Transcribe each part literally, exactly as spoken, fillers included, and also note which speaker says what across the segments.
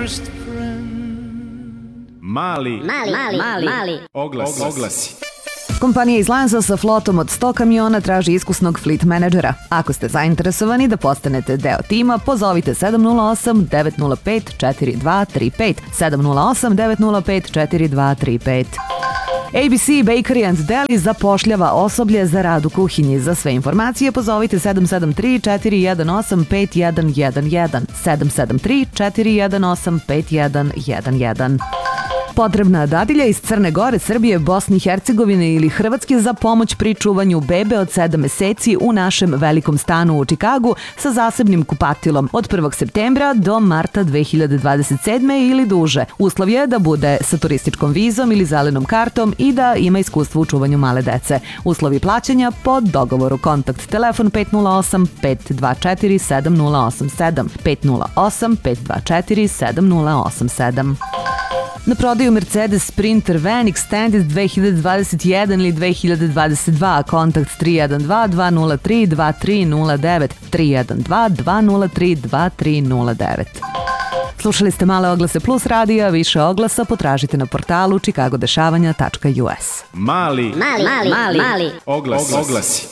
Speaker 1: dearest friend. Mali,
Speaker 2: mali, mali, mali, mali.
Speaker 1: Oglasi. Oglasi.
Speaker 3: Kompanija iz Lansa sa flotom od sto kamiona traži iskusnog fleet menadžera. Ako ste zainteresovani da postanete deo tima, pozovite sedam nula osam devet nula pet četiri dva tri pet, sedam nula osam devet nula pet četiri dva tri pet. A B C Bakery and Deli zapošljava osoblje za rad u kuhinji. Za sve informacije pozovite sedam sedam tri četiri jedan osam pet jedan jedan jedan, sedam sedam tri četiri jedan osam pet jedan jedan jedan. Potrebna dadilja iz Crne Gore, Srbije, Bosne i Hercegovine ili Hrvatske za pomoć pri čuvanju bebe od sedam meseci u našem velikom stanu u Čikagu sa zasebnim kupatilom od prvog septembra do marta dve hiljade dvadeset sedme ili duže. Uslov je da bude sa turističkom vizom ili zelenom kartom i da ima iskustvo u čuvanju male dece. Uslovi plaćanja po dogovoru. Kontakt telefon pet nula osam pet dva četiri sedam nula osam sedam, pet nula osam pet dva četiri sedam nula osam sedam. Na prodaju Mercedes Sprinter Van Extended dve hiljade dvadeset jedan ili dve hiljade dvadeset dva, kontakt tri jedan dva dva nula tri dva tri nula devet, tri jedan dva dva nula tri dva tri nula devet. Slušali ste Male oglase plus radija, više oglasa potražite na portalu chicago dešavanja tačka u s.
Speaker 1: Mali,
Speaker 2: mali, mali, mali, mali.
Speaker 1: Oglasi. Oglasi.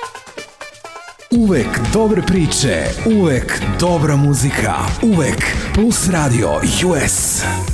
Speaker 4: Uvek dobre priče, uvek dobra muzika, uvek Plus Radio U S.